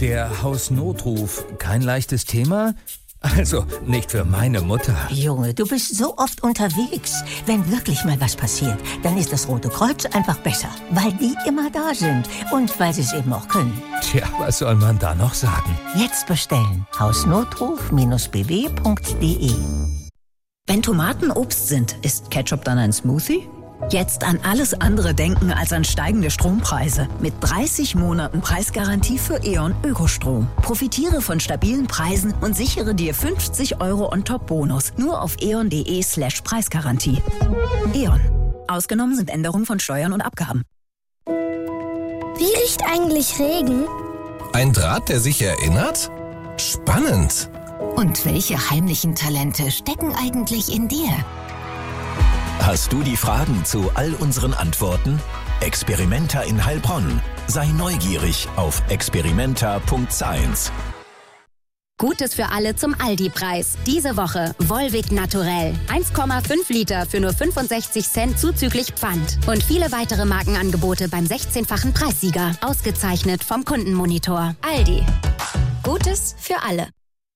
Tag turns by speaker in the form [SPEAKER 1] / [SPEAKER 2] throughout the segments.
[SPEAKER 1] Der Hausnotruf, kein leichtes Thema? Also, nicht für meine Mutter.
[SPEAKER 2] Junge, du bist so oft unterwegs. Wenn wirklich mal was passiert, dann ist das Rote Kreuz einfach besser. Weil die immer da sind und weil sie es eben auch können.
[SPEAKER 1] Tja, was soll man da noch sagen?
[SPEAKER 2] Jetzt bestellen. Hausnotruf-bw.de.
[SPEAKER 3] Wenn Tomaten Obst sind, ist Ketchup dann ein Smoothie? Jetzt an alles andere denken als an steigende Strompreise. Mit 30 Monaten Preisgarantie für E.ON Ökostrom. Profitiere von stabilen Preisen und sichere dir 50 € On-Top-Bonus. Nur auf eon.de/Preisgarantie. E.ON. Ausgenommen sind Änderungen von Steuern und Abgaben.
[SPEAKER 4] Wie riecht eigentlich Regen?
[SPEAKER 5] Ein Draht, der sich erinnert? Spannend.
[SPEAKER 6] Und welche heimlichen Talente stecken eigentlich in dir?
[SPEAKER 7] Hast du die Fragen zu all unseren Antworten? Experimenta in Heilbronn. Sei neugierig auf experimenta.science.
[SPEAKER 8] Gutes für alle zum Aldi-Preis. Diese Woche Volvic Naturell. 1,5 Liter für nur 65 Cent zuzüglich Pfand. Und viele weitere Markenangebote beim 16-fachen Preissieger. Ausgezeichnet vom Kundenmonitor. Aldi. Gutes für alle.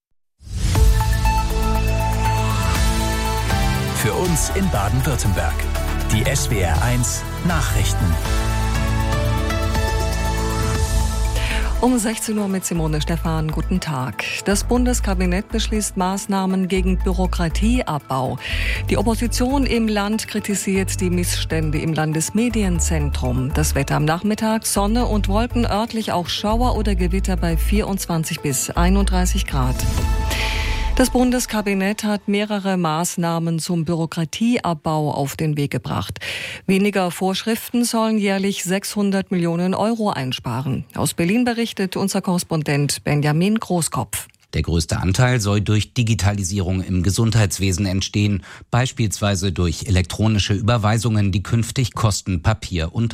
[SPEAKER 7] Für uns in Baden-Württemberg. Die SWR1 Nachrichten.
[SPEAKER 9] Um 16 Uhr mit Simone Stephan. Guten Tag. Das Bundeskabinett beschließt Maßnahmen gegen Bürokratieabbau. Die Opposition im Land kritisiert die Missstände im Landesmedienzentrum. Das Wetter am Nachmittag, Sonne und Wolken, örtlich auch Schauer oder Gewitter bei 24 bis 31 Grad. Das Bundeskabinett hat mehrere Maßnahmen zum Bürokratieabbau auf den Weg gebracht. Weniger Vorschriften sollen jährlich 600 Millionen € einsparen. Aus Berlin berichtet unser Korrespondent Benjamin Großkopf.
[SPEAKER 10] Der größte Anteil soll durch Digitalisierung im Gesundheitswesen entstehen, beispielsweise durch elektronische Überweisungen, die künftig Kosten Papier und